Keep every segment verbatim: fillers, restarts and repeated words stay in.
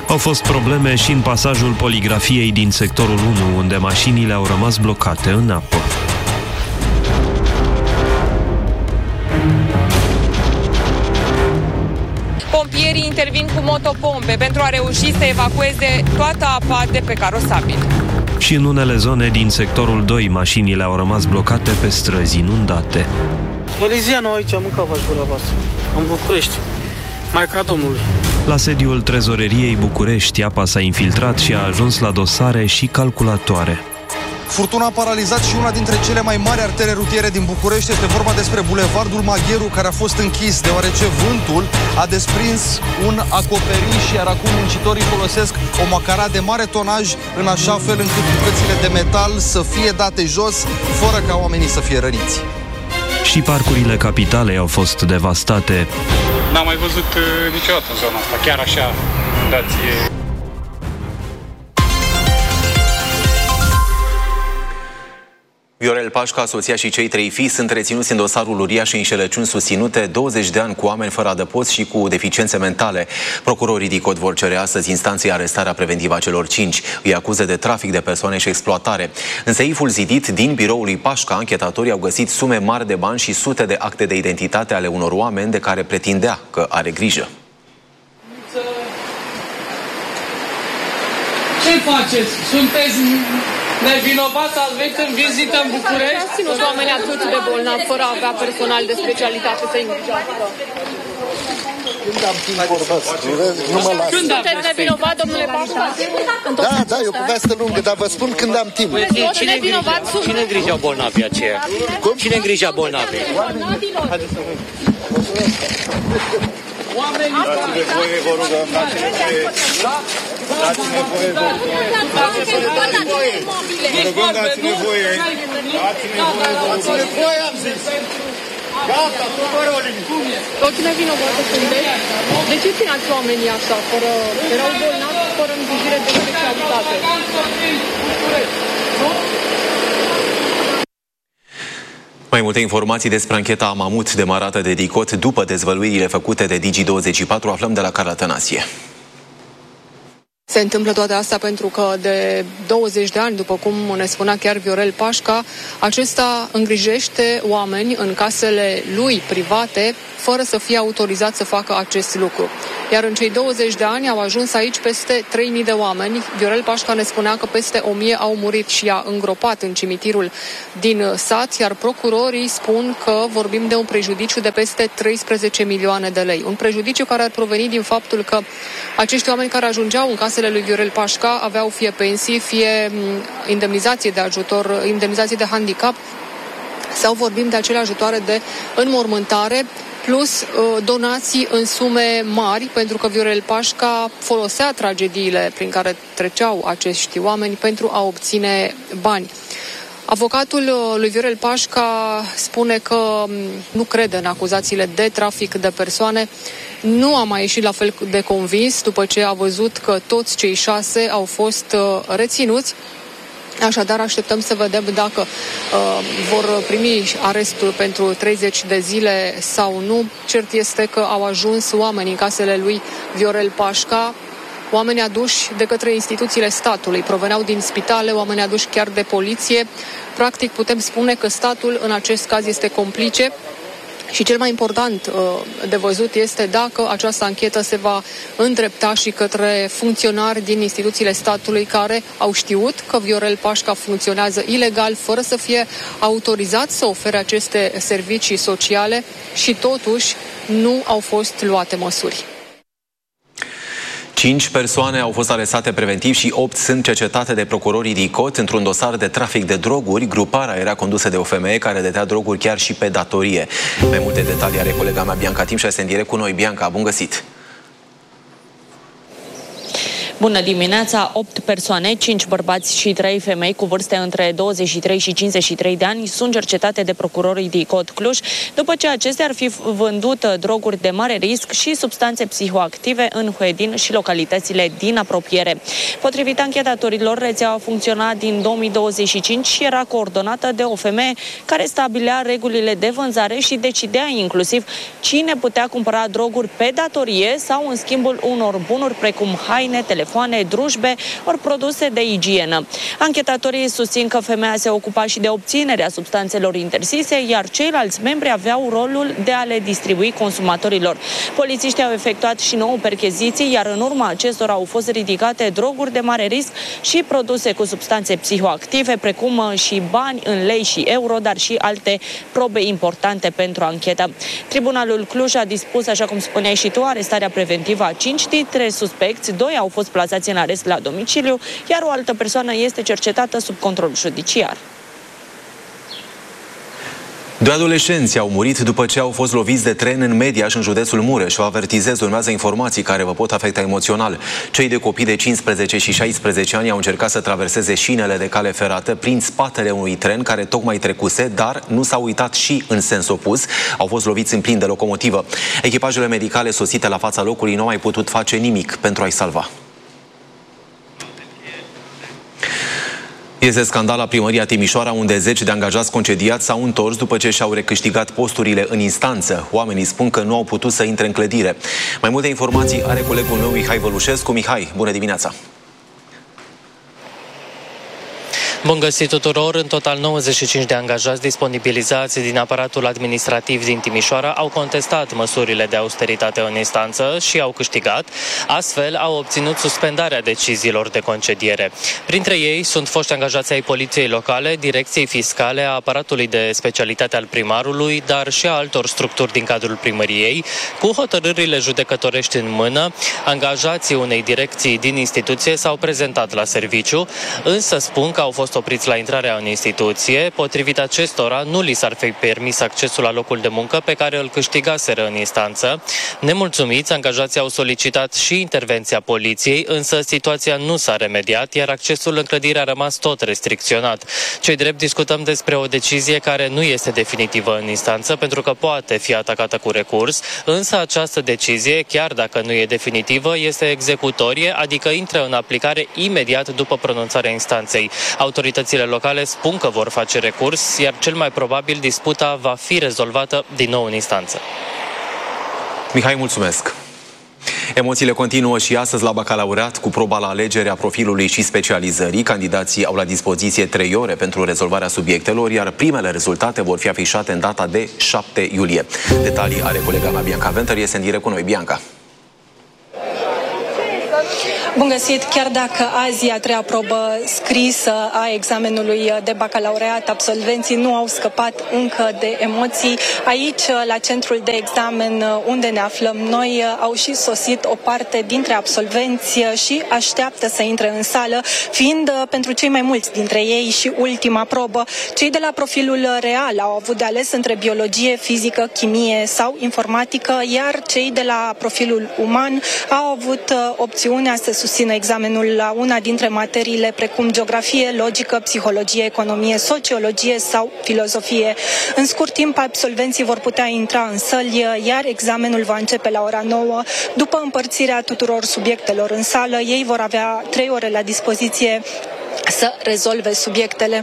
Au fost probleme și în pasajul poligrafiei din sectorul unu, unde mașinile au rămas blocate în apă. Pompierii intervin cu motopompe pentru a reuși să evacueze toată apa de pe carosabil. Și în unele zone din sectorul doi, mașinile au rămas blocate pe străzi inundate. Polizianul aici, mâncava-și gura voastră, în București, Maica Domnului. La sediul Trezoreriei București, apa s-a infiltrat și a ajuns la dosare și calculatoare. Furtuna a paralizat și una dintre cele mai mari artere rutiere din București. Este vorba despre Bulevardul Magheru, care a fost închis deoarece vântul a desprins un acoperiș, iar acum muncitorii folosesc o macara de mare tonaj în așa fel încât bucățile de metal să fie date jos, fără ca oamenii să fie răniți. Și parcurile capitalei au fost devastate. N-am mai văzut uh, niciodată în zona asta, chiar așa, inundație. Viorel Pașca, soția și cei trei fii sunt reținuți în dosarul uriaș înșelăciuni susținute, douăzeci de ani cu oameni fără adăpost și cu deficiențe mentale. Procurorii DICOT vor cere astăzi instanței arestarea preventivă a celor cinci. Îi acuze de trafic de persoane și exploatare. În seiful zidit din biroul lui Pașca, anchetatorii au găsit sume mari de bani și sute de acte de identitate ale unor oameni de care pretindea că are grijă. Ce faceți? Sunteți nevinovați, ați venit în vizită în București? Ați ținut oameni atât de bolnavi, fără a avea personal de specialitate să îngrijească. Când am timp vorbați, nu mă las. Sunteți nevinovat, domnule Pașca? Da, da, e o poveste lungă, dar vă spun când am timp. Cine, cine îngrijea bolnavii aceia? Cum? Cine îngrijea bolnavii? Haideți să vedem. Oamenii... Dați-ne voie, vă rugăm, dați-ne voie. Dați-ne voie, vă rugăm. Dați-ne voie. Vă rugăm, dați-ne voie. Dați-ne voie, vă rugăm. Dați-ne voie, am zis. Gata, tu vă rog. Tot nevinovată sunteți? De ce țineați oamenii așa, fără... erau bolnavi, fără îngrijire de specialitate? Mai multe informații despre ancheta Mamut demarată de DICOT după dezvăluirile făcute de Digi douăzeci și patru aflăm de la Carla Tănase. Se întâmplă toate astea pentru că de douăzeci de ani, după cum ne spunea chiar Viorel Pașca, acesta îngrijește oameni în casele lui private, fără să fie autorizat să facă acest lucru. Iar în cei douăzeci de ani au ajuns aici peste trei mii de oameni. Viorel Pașca ne spunea că peste o mie au murit și i-a îngropat în cimitirul din sat, iar procurorii spun că vorbim de un prejudiciu de peste treisprezece milioane de lei. Un prejudiciu care ar proveni din faptul că acești oameni care ajungeau în casele lui Viorel Pașca aveau fie pensii, fie indemnizație de ajutor, indemnizație de handicap, sau vorbim de acele ajutoare de înmormântare, plus donații în sume mari, pentru că Viorel Pașca folosea tragediile prin care treceau acești oameni pentru a obține bani. Avocatul lui Viorel Pașca spune că nu crede în acuzațiile de trafic de persoane. Nu a mai ieșit la fel de convins după ce a văzut că toți cei șase au fost reținuți. Așadar, așteptăm să vedem dacă uh, vor primi arestul pentru treizeci de zile sau nu. Cert este că au ajuns oameni în casele lui Viorel Pașca, oameni aduși de către instituțiile statului, proveneau din spitale, oameni aduși chiar de poliție. Practic, putem spune că statul în acest caz este complice. Și cel mai important de văzut este dacă această anchetă se va îndrepta și către funcționari din instituțiile statului care au știut că Viorel Pașca funcționează ilegal, fără să fie autorizat să ofere aceste servicii sociale și totuși nu au fost luate măsuri. Cinci persoane au fost arestate preventiv și opt sunt cercetate de procurorii DICOT într-un dosar de trafic de droguri. Gruparea era condusă de o femeie care dădea droguri chiar și pe datorie. Mai multe detalii are colega mea Bianca Timșa, este în direct cu noi. Bianca, bun găsit! Bună dimineața! opt persoane, cinci bărbați și trei femei cu vârste între douăzeci și trei și cincizeci și trei de ani sunt cercetate de procurorii din Cod Cluj, după ce acestea ar fi vândut droguri de mare risc și substanțe psihoactive în Huedin și localitățile din apropiere. Potrivit anchetatorilor, rețeaua funcționa din două mii douăzeci și cinci și era coordonată de o femeie care stabilea regulile de vânzare și decidea inclusiv cine putea cumpăra droguri pe datorie sau în schimbul unor bunuri precum haine, telefoane, drujbe ori produse de igienă. Anchetatorii susțin că femeia se ocupa și de obținerea substanțelor interzise, iar ceilalți membri aveau rolul de a le distribui consumatorilor. Polițiștii au efectuat și nouă percheziții, iar în urma acestora au fost ridicate droguri de mare risc și produse cu substanțe psihoactive, precum și bani în lei și euro, dar și alte probe importante pentru anchetă. Tribunalul Cluj a dispus, așa cum spuneai și tu, arestarea preventivă a cinci dintre suspecți, doi au fost plasați în arest la domiciliu, iar o altă persoană este cercetată sub control judiciar. Doi adolescenți au murit după ce au fost loviți de tren în Mediaș, în județul Mureș. Vă avertizez, urmează informații care vă pot afecta emoțional. Cei de copii de cincisprezece și șaisprezece ani au încercat să traverseze șinele de cale ferată prin spatele unui tren care tocmai trecuse, dar nu s-au uitat și în sens opus. Au fost loviți în plin de locomotivă. Echipajele medicale sosite la fața locului nu au mai putut face nimic pentru a-i salva. Este scandal la primăria Timișoara, unde zeci de angajați concediați s-au întors după ce și-au recâștigat posturile în instanță. Oamenii spun că nu au putut să intre în clădire. Mai multe informații are colegul meu Mihai Vălușescu. Mihai, bună dimineața! Bun găsit tuturor! În total nouăzeci și cinci de angajați disponibilizați din aparatul administrativ din Timișoara au contestat măsurile de austeritate în instanță și au câștigat. Astfel, au obținut suspendarea deciziilor de concediere. Printre ei sunt foști angajați ai Poliției Locale, Direcției Fiscale, a aparatului de specialitate al primarului, dar și a altor structuri din cadrul primăriei. Cu hotărârile judecătorești în mână, angajații unei direcții din instituție s-au prezentat la serviciu, însă spun că au fost opriți la intrarea în instituție. Potrivit acestora, nu li s-ar fi permis accesul la locul de muncă pe care îl câștigaseră în instanță. Nemulțumiți, angajații au solicitat și intervenția poliției, însă situația nu s-a remediat, iar accesul în clădire a rămas tot restricționat. Cei drept, discutăm despre o decizie care nu este definitivă în instanță, pentru că poate fi atacată cu recurs, însă această decizie, chiar dacă nu e definitivă, este executorie, adică intră în aplicare imediat după pronunțarea instanței. Autoritățile locale spun că vor face recurs, iar cel mai probabil disputa va fi rezolvată din nou în instanță. Mihai, mulțumesc! Emoțiile continuă și astăzi la bacalaureat cu proba la alegerea profilului și specializării. Candidații au la dispoziție trei ore pentru rezolvarea subiectelor, iar primele rezultate vor fi afișate în data de șapte iulie. Detalii are colega mea Bianca Venter, este în direct cu noi. Bianca. Bun găsit! Chiar dacă azi e a treia probă scrisă a examenului de bacalaureat, absolvenții nu au scăpat încă de emoții. Aici, la centrul de examen unde ne aflăm noi, au și sosit o parte dintre absolvenți și așteaptă să intre în sală, fiind pentru cei mai mulți dintre ei și ultima probă. Cei de la profilul real au avut de ales între biologie, fizică, chimie sau informatică, iar cei de la profilul uman au avut opțiunea să susțină examenul la una dintre materiile precum geografie, logică, psihologie, economie, sociologie sau filozofie. În scurt timp, absolvenții vor putea intra în săli, iar examenul va începe la ora nouă. După împărțirea tuturor subiectelor în sală, ei vor avea trei ore la dispoziție să rezolve subiectele.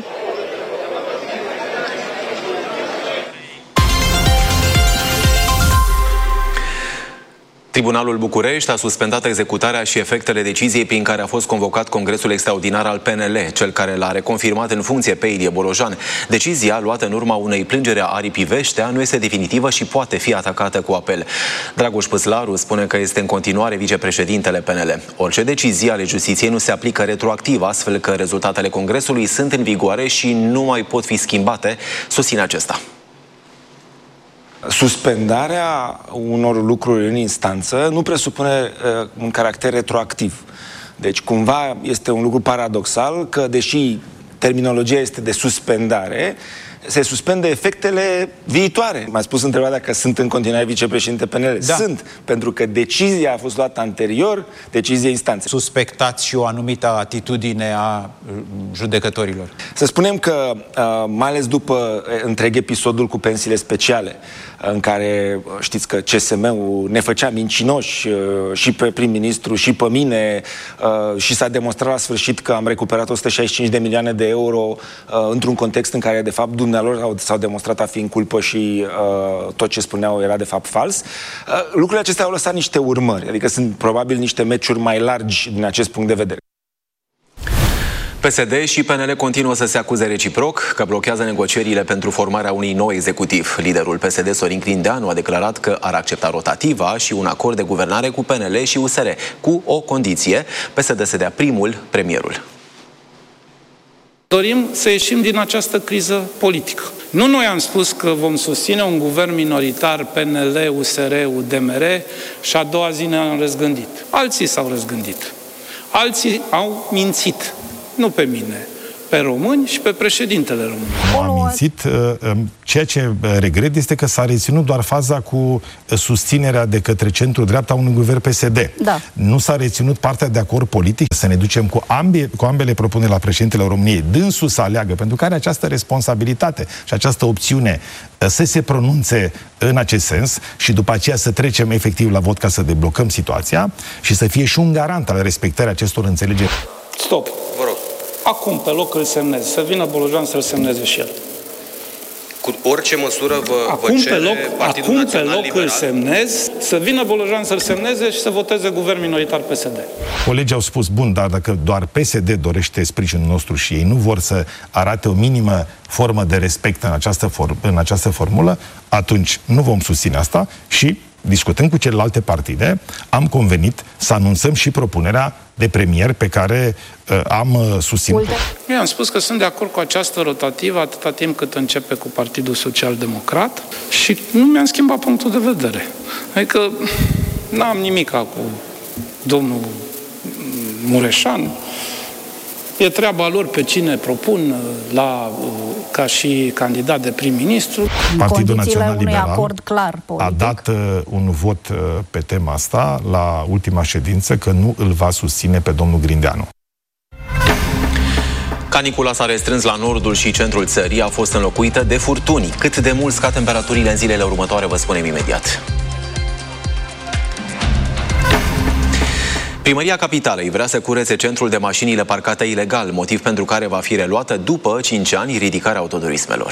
Tribunalul București a suspendat executarea și efectele deciziei prin care a fost convocat Congresul Extraordinar al P N L, cel care l-a reconfirmat în funcție pe Ilie Bolojan. Decizia, luată în urma unei plângeri a aripii Veștea, nu este definitivă și poate fi atacată cu apel. Dragoș Păslaru spune că este în continuare vicepreședintele P N L. Orice decizie ale justiției nu se aplică retroactiv, astfel că rezultatele Congresului sunt în vigoare și nu mai pot fi schimbate, susține acesta. Suspendarea unor lucruri în instanță nu presupune uh, un caracter retroactiv. Deci, cumva, este un lucru paradoxal că, deși terminologia este de suspendare, se suspendă efectele viitoare. M-a spus întrebarea dacă sunt în continuare vicepreședinte P N L. Da. Sunt, pentru că decizia a fost luată anterior, decizie instanței. Suspectați și o anumită atitudine a judecătorilor. Să spunem că, mai ales după întreg episodul cu pensiile speciale, în care știți că C S M-ul ne făcea mincinoși și pe prim-ministru și pe mine și s-a demonstrat la sfârșit că am recuperat o sută șaizeci și cinci de milioane de euro într-un context în care de fapt dumnealor s-au demonstrat a fi în culpă și tot ce spuneau era de fapt fals. Lucrurile acestea au lăsat niște urmări, adică sunt probabil niște meciuri mai largi din acest punct de vedere. P S D și P N L continuă să se acuze reciproc că blochează negocierile pentru formarea unui nou executiv. Liderul P S D, Sorin Grindeanu, a declarat că ar accepta rotativa și un acord de guvernare cu P N L și U S R, cu o condiție: P S D să dea primul premierul. Dorim să ieșim din această criză politică. Nu noi am spus că vom susține un guvern minoritar P N L, U S R, U D M R și a doua zi ne-am răzgândit. Alții s-au răzgândit. Alții au mințit. Nu pe mine, pe români și pe președintele român. Nu am mințit. Ceea ce regret este că s-a reținut doar faza cu susținerea de către centru-dreapta unui guvern P S D. Da. Nu s-a reținut partea de acord politic, să ne ducem cu, ambie, cu ambele propuneri la președintele României, dânsul să aleagă, pentru că are această responsabilitate și această opțiune să se pronunțe în acest sens și după aceea să trecem efectiv la vot ca să deblocăm situația și să fie și un garant al respectării acestor înțelegeri. Stop, vă rog. Acum, pe loc, îl semnez. Să vină Bolojan să-l semneze și el. Cu orice măsură vă, acum vă cere pe loc, Partidul acum Național pe loc Liberal? îl semnez, să vină Bolojan să-l semneze și să voteze guvern minoritar P S D. Colegii au spus, bun, dar dacă doar P S D dorește sprijinul nostru și ei nu vor să arate o minimă formă de respect în această, for- în această formulă, atunci nu vom susține asta și, discutând cu celelalte partide, am convenit să anunțăm și propunerea de premier pe care uh, am uh, susținut. Eu am spus că sunt de acord cu această rotativă atâta timp cât începe cu Partidul Social Democrat și nu mi-am schimbat punctul de vedere. Adică n-am nimic cu domnul Mureșan. E treaba lor pe cine propun la, ca și candidat de prim-ministru. Partidul Național Liberal acord clar politic. a dat uh, un vot uh, pe tema asta la ultima ședință că nu îl va susține pe domnul Grindeanu. Canicula s-a restrâns la nordul și centrul țării, a fost înlocuită de furtuni. Cât de mult scad temperaturile în zilele următoare, vă spunem imediat. Primăria Capitalei vrea să curețe centrul de mașinile parcate ilegal, motiv pentru care va fi reluată după cinci ani ridicarea autoturismelor.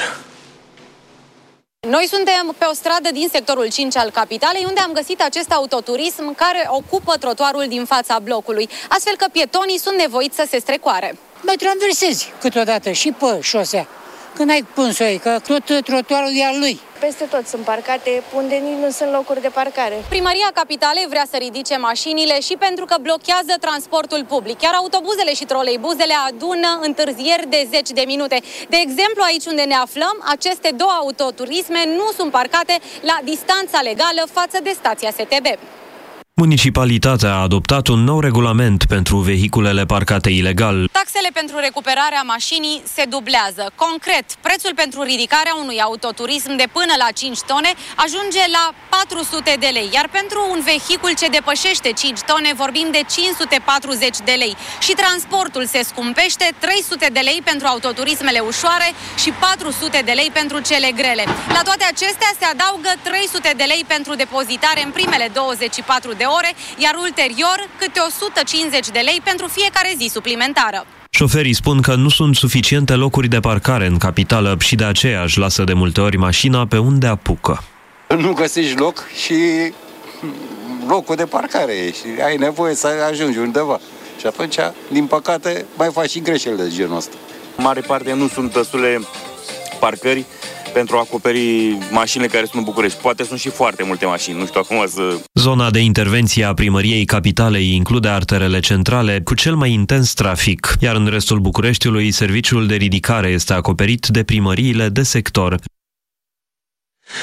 Noi suntem pe o stradă din sectorul cinci al Capitalei, unde am găsit acest autoturism care ocupă trotuarul din fața blocului, astfel că pietonii sunt nevoiți să se strecoare. Mai traversezi câteodată și pe șosea. Când ai pânsul, că tot trotuarul e al lui. Peste tot sunt parcate, unde nici nu sunt locuri de parcare. Primăria Capitalei vrea să ridice mașinile și pentru că blochează transportul public. Iar autobuzele și troleibuzele adună întârzieri de zeci de minute. De exemplu, aici unde ne aflăm, aceste două autoturisme nu sunt parcate la distanța legală față de stația S T B. Municipalitatea a adoptat un nou regulament pentru vehiculele parcate ilegal. Taxele pentru recuperarea mașinii se dublează. Concret, prețul pentru ridicarea unui autoturism de până la cinci tone ajunge la patru sute de lei, iar pentru un vehicul ce depășește cinci tone vorbim de cinci sute patruzeci de lei. Și transportul se scumpește, trei sute de lei pentru autoturismele ușoare și patru sute de lei pentru cele grele. La toate acestea se adaugă trei sute de lei pentru depozitare în primele douăzeci și patru de ore, iar ulterior câte o sută cincizeci de lei pentru fiecare zi suplimentară. Șoferii spun că nu sunt suficiente locuri de parcare în capitală și de aceea își lasă de multe ori mașina pe unde apucă. Nu găsești loc și locul de parcare și ai nevoie să ajungi undeva. Și atunci, din păcate, mai faci și greșeli de genul ăsta. În mare parte nu sunt destule parcări pentru a acoperi mașinile care sunt în București. Poate sunt și foarte multe mașini, nu știu acum să... Zona de intervenție a Primăriei Capitalei include arterele centrale cu cel mai intens trafic, iar în restul Bucureștiului serviciul de ridicare este acoperit de primăriile de sector.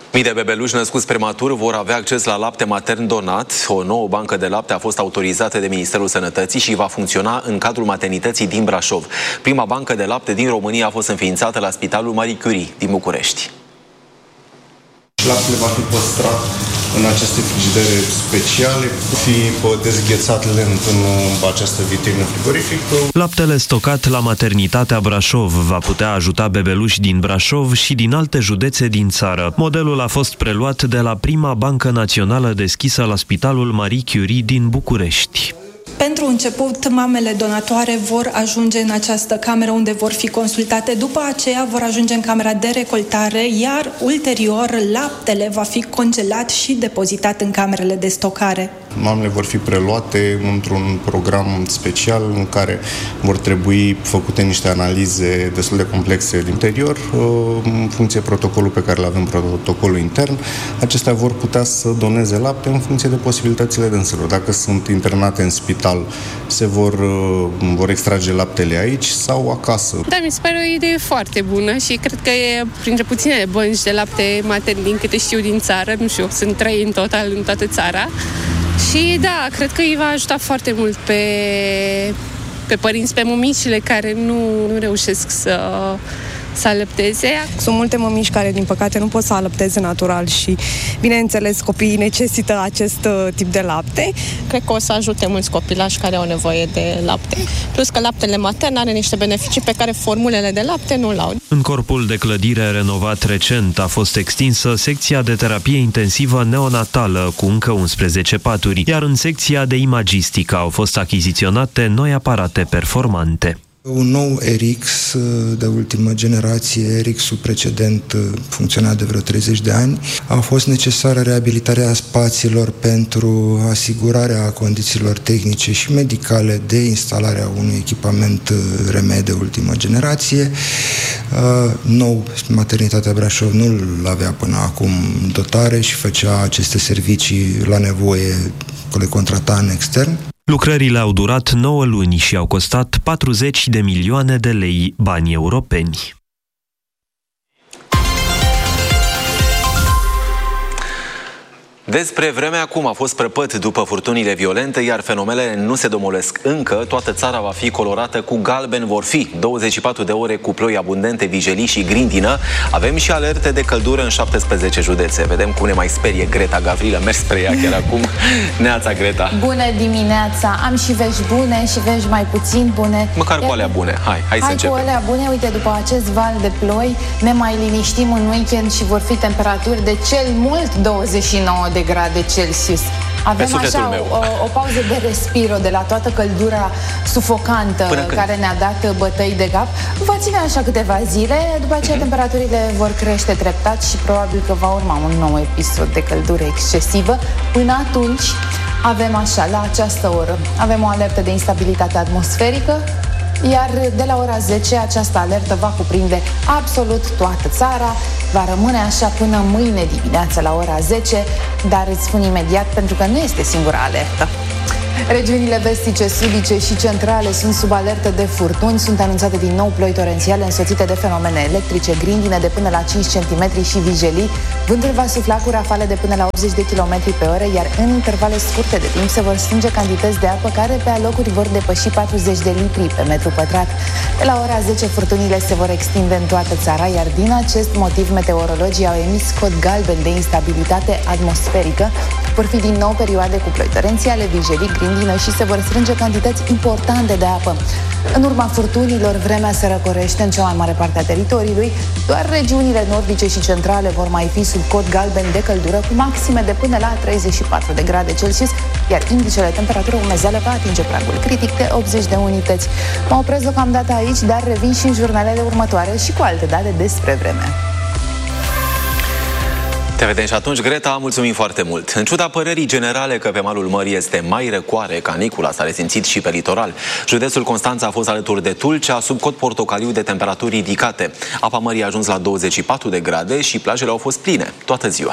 Mii de bebeluși născuți prematur vor avea acces la lapte matern donat. O nouă bancă de lapte a fost autorizată de Ministerul Sănătății și va funcționa în cadrul maternității din Brașov. Prima bancă de lapte din România a fost înființată la Spitalul Marie Curie din București. Laptele va fi păstrat în aceste frigidere speciale, fi dezghețat lent în această vitrină frigorifică. Laptele stocat la maternitatea Brașov va putea ajuta bebeluși din Brașov și din alte județe din țară. Modelul a fost preluat de la prima bancă națională deschisă la Spitalul Marie Curie din București. Pentru început, mamele donatoare vor ajunge în această cameră unde vor fi consultate. După aceea vor ajunge în camera de recoltare, iar ulterior laptele va fi congelat și depozitat în camerele de stocare. Mamele vor fi preluate într-un program special în care vor trebui făcute niște analize destul de complexe din interior, în funcție de protocolul pe care îl avem, protocolul intern. Acestea vor putea să doneze lapte în funcție de posibilitățile dânselor. Dacă sunt internate în spital, se vor, vor extrage laptele aici sau acasă. Da, mi se pare o idee foarte bună și cred că e printre puținele bănci de lapte matern din câte știu din țară. Nu știu, sunt trei în total în toată țara. Și da, cred că îi va ajuta foarte mult pe, pe părinți, pe mămicile care nu, nu reușesc să, să alăpteze. Sunt multe mămici care, din păcate, nu pot să alăpteze natural și, bineînțeles, copiii necesită acest uh, tip de lapte. Cred că o să ajute mulți copilași care au nevoie de lapte. Plus că laptele matern are niște beneficii pe care formulele de lapte nu l-au. În corpul de clădire renovat recent a fost extinsă secția de terapie intensivă neonatală cu încă unsprezece paturi, iar în secția de imagistică au fost achiziționate noi aparate performante. Un nou R X de ultimă generație, R X-ul precedent funcționa de vreo treizeci de ani. A fost necesară reabilitarea spațiilor pentru asigurarea condițiilor tehnice și medicale de instalarea unui echipament R M de ultimă generație. Nou, maternitatea Brașov nu-l avea până acum în dotare și făcea aceste servicii la nevoie, le contrata în extern. Lucrările au durat nouă luni și au costat patruzeci de milioane de lei bani europeni. Despre vremea acum a fost prăpăt după furtunile violente, iar fenomenele nu se domolesc încă. Toată țara va fi colorată cu galben, vor fi douăzeci și patru de ore cu ploi abundente, vijelii și grindină. Avem și alerte de căldură în șaptesprezece județe. Vedem cum ne mai sperie Greta Gavrilă. Mergi spre ea chiar acum. Neața, Greta. Bună dimineața! Am și vești bune și vești mai puțin bune. Măcar cu alea bune. Hai, hai, hai să începem. Hai cu alea bune. Uite, după acest val de ploi ne mai liniștim în weekend și vor fi temperaturi de cel mult douăzeci și nouă de grade Celsius. Avem așa o, o pauză de respiro de la toată căldura sufocantă care ne-a dat bătăi de cap. Va ține așa câteva zile, după aceea mm-hmm. temperaturile vor crește treptat și probabil că va urma un nou episod de căldură excesivă. Până atunci avem așa, la această oră, avem o alertă de instabilitate atmosferică, iar de la ora zece această alertă va cuprinde absolut toată țara, va rămâne așa până mâine dimineață la ora zece, dar îți spun imediat pentru că nu este singura alertă. Regiunile vestice, sudice și centrale sunt sub alertă de furtuni. Sunt anunțate din nou ploi torențiale însoțite de fenomene electrice, grindine de până la cinci centimetri și vijelii. Vântul va sufla cu rafale de până la optzeci de kilometri pe oră, iar în intervale scurte de timp se vor strânge cantități de apă care pe alocuri vor depăși patruzeci de litri pe metru pătrat. De la ora zece furtunile se vor extinde în toată țara, iar din acest motiv meteorologii au emis cod galben de instabilitate atmosferică. Vor fi din nou perioade cu ploi torențiale, vijelii, grindină și se vor strânge cantități importante de apă. În urma furtunilor, vremea se răcorește în cea mai mare parte a teritoriului. Doar regiunile nordice și centrale vor mai fi sub cod galben de căldură, cu maxime de până la treizeci și patru de grade Celsius, iar indicele temperatură umezeală va atinge pragul critic de optzeci de unități. Mă opresc deocamdată aici, dar revin și în jurnalele următoare și cu alte date despre vreme. Te vedem și atunci, Greta, mulțumim foarte mult. În ciuda părerii generale că pe malul mării este mai răcoare, canicula s-a resimțit și pe litoral. Județul Constanța a fost alături de Tulcea, sub cod portocaliu de temperaturi ridicate. Apa mării a ajuns la douăzeci și patru de grade și plajele au fost pline toată ziua.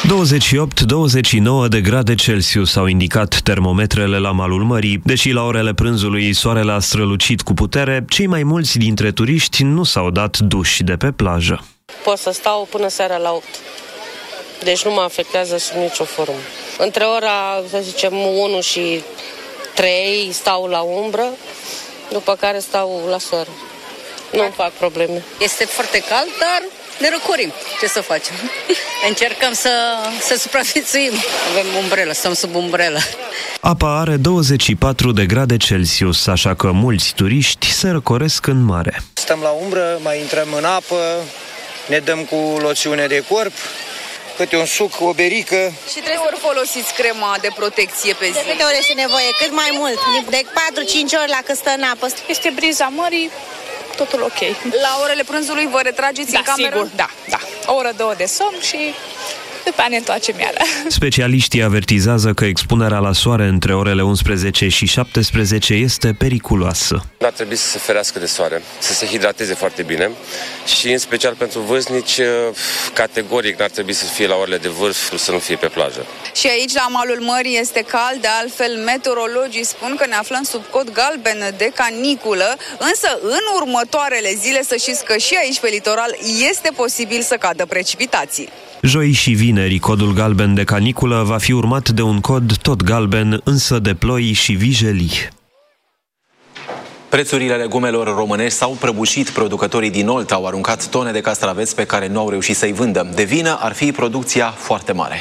douăzeci și opt douăzeci și nouă de grade Celsius au indicat termometrele la malul mării. Deși la orele prânzului soarele a strălucit cu putere, cei mai mulți dintre turiști nu s-au dat duși de pe plajă. Pot să stau până seara la opt. Deci nu mă afectează sub nicio formă. Între ora, să zicem, unu și trei stau la umbră, după care stau la soare. Nu fac probleme. Este foarte cald, dar ne răcorim. Ce să facem? Încercăm să, să supraviețuim. Avem umbrelă, stăm sub umbrelă. Apa are douăzeci și patru de grade Celsius, așa că mulți turiști se răcoresc în mare. Stăm la umbră, mai intrăm în apă, ne dăm cu loțiune de corp, câte un suc, o berică. Și trebuie să folosiți crema de protecție pe zi. De câte ori este nevoie? Cât mai mult. De patru-cinci ori la cât stă în apă. Este briza mării, totul ok. La orele prânzului vă retrageți da, în cameră? Sigur, da, da. O oră, două de somn și după aia ne întoarcem iară. Specialiștii avertizează că expunerea la soare între orele unsprezece și șaptesprezece este periculoasă. N-ar trebui să se ferească de soare, să se hidrateze foarte bine și în special pentru vârstnici, categoric n-ar trebui să fie la orele de vârf, să nu fie pe plajă. Și aici la malul mării este cald, de altfel meteorologii spun că ne aflăm sub cod galben de caniculă, însă în următoarele zile să știți că și aici pe litoral este posibil să cadă precipitații. Joi și vineri, codul galben de caniculă va fi urmat de un cod tot galben, însă de ploi și vijelii. Prețurile legumelor românești s-au prăbușit. Producătorii din Olt au aruncat tone de castraveți pe care nu au reușit să-i vândă. De vină ar fi producția foarte mare.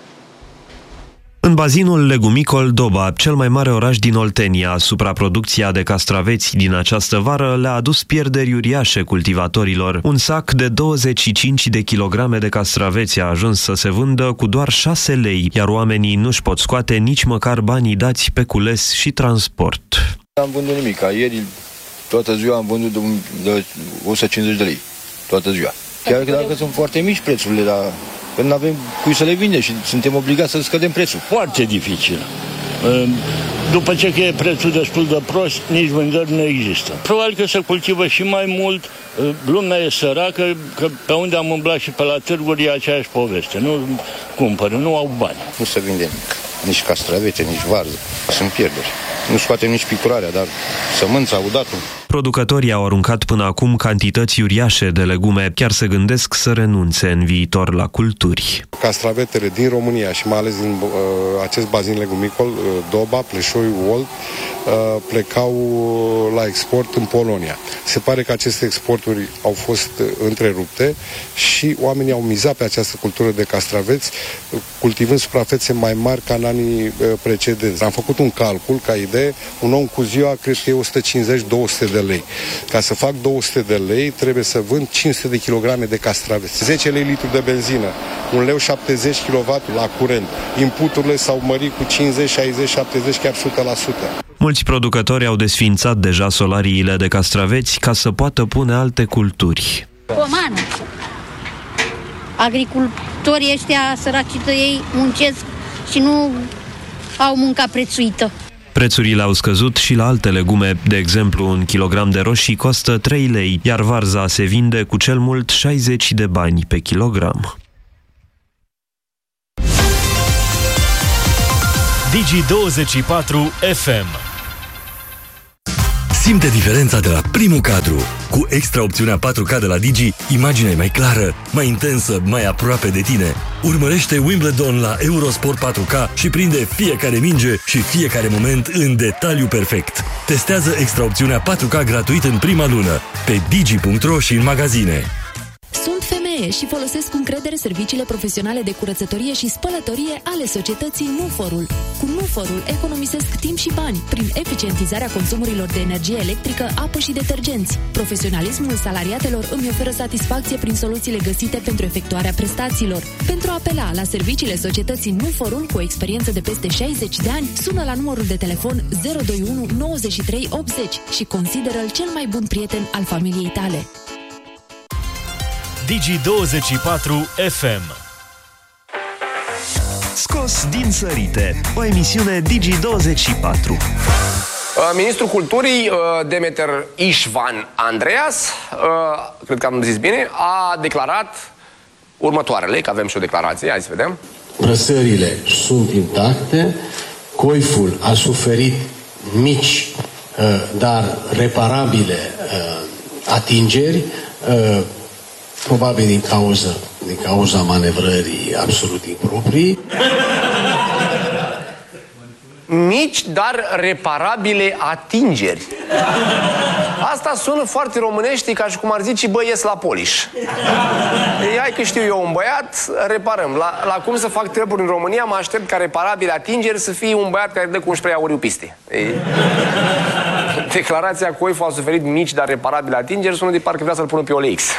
În bazinul legumicol Doba, cel mai mare oraș din Oltenia, supraproducția de castraveți din această vară le-a adus pierderi uriașe cultivatorilor. Un sac de douăzeci și cinci de kilograme de castraveți a ajuns să se vândă cu doar șase lei, iar oamenii nu-și pot scoate nici măcar banii dați pe cules și transport. Am vândut nimic. Ieri toată ziua am vândut de, de o sută cincizeci de lei. Toată ziua. Chiar că dacă sunt foarte mici prețurile, dar că nu avem cui să le vindem și suntem obligați să scădem prețul. Foarte dificil. După ce că e prețul destul de prost, nici vânzări nu există. Probabil că se cultivă și mai mult, lumea e săracă, că pe unde am umblat și pe la târguri e aceeași poveste. Nu cumpără, nu au bani. Nu se vinde nici castravete, nici varză. Sunt pierderi. Nu scoatem nici picurarea, dar sămânța, udatul. Producătorii au aruncat până acum cantități uriașe de legume, chiar se gândesc să renunțe în viitor la culturi. Castravetele din România și mai ales din uh, acest bazin legumicol, uh, Doba, Pleșoi, Olt, uh, plecau la export în Polonia. Se pare că aceste exporturi au fost uh, întrerupte și oamenii au mizat pe această cultură de castraveți, uh, cultivând suprafețe mai mari ca în anii uh, precedenți. Am făcut un calcul, ca idee, un om cu ziua cred că e o sută cincizeci două sute de lei. Ca să fac două sute de lei, trebuie să vând cinci sute de kilograme de castraveți. zece lei litru de benzină, un leu șaptezeci kilowatt la curent. Inputurile s-au mărit cu cincizeci, șaizeci, șaptezeci, chiar o sută la sută. Mulți producători au desființat deja solariile de castraveți ca să poată pune alte culturi. Pomană. Agricultorii ăștia săraci de ei muncesc și nu au munca prețuită. Prețurile au scăzut și la alte legume, de exemplu un kilogram de roșii costă trei lei, iar varza se vinde cu cel mult șaizeci de bani pe kilogram. Digi douăzeci și patru F M. Simte diferența de la primul cadru. Cu extra opțiunea patru K de la Digi, imaginea e mai clară, mai intensă, mai aproape de tine. Urmărește Wimbledon la Eurosport patru K și prinde fiecare minge și fiecare moment în detaliu perfect. Testează extra opțiunea patru K gratuit în prima lună pe digi punct ro și în magazine. Sunt femeie și folosesc cu încredere serviciile profesionale de curățătorie și spălătorie ale societății Nuforul. Cu Nuforul economisesc timp și bani prin eficientizarea consumurilor de energie electrică, apă și detergenți. Profesionalismul salariatelor îmi oferă satisfacție prin soluțiile găsite pentru efectuarea prestațiilor. Pentru a apela la serviciile societății Nuforul cu o experiență de peste șaizeci de ani, sună la numărul de telefon zero doi unu nouăzeci și trei optzeci și consideră-l cel mai bun prieten al familiei tale. Digi douăzeci și patru F M. Scos din sărite, o emisiune Digi douăzeci și patru. Ministrul Culturii, Demeter Ișvan Andreas, cred că am zis bine, a declarat următoarele, că avem și o declarație, hai să vedem. Brăsările sunt intacte, coiful a suferit mici, dar reparabile atingeri, probabil din cauza, din cauza manevrării absolut improprii. Mici, dar reparabile atingeri. Asta sună foarte românește, ca și cum ar zice, bă, ies la poliș. Ei, hai că știu eu un băiat, reparăm. La, la cum să fac treburi în România, mă aștept ca reparabile atingeri să fie un băiat care dă cu un spray auriu piste. Ei. Declarația coiful a suferit mici, dar reparabile atingeri sună de parcă vrea să-l pună pe O L X.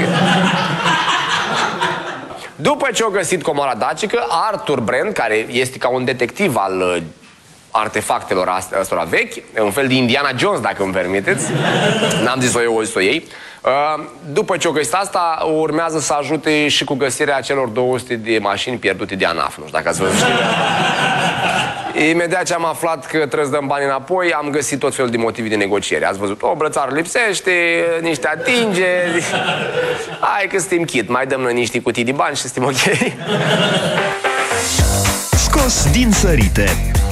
După ce au găsit comora dacică, Arthur Brand, care este ca un detectiv al uh, artefactelor astea vechi, un fel de Indiana Jones, dacă îmi permiteți, n-am zis-o eu, o zis-o ei, uh, după ce au găsit asta, urmează să ajute și cu găsirea celor două sute de mașini pierdute de ANAF. Nu știu dacă ați văzut. Imediat ce am aflat că trebuie să dăm bani înapoi, am găsit tot felul de motive de negociere. Ați văzut, o brățară lipsește, niște atingeri. Hai că suntem chit, mai dăm noi niște cutii de bani și suntem ok. Scos din sărite.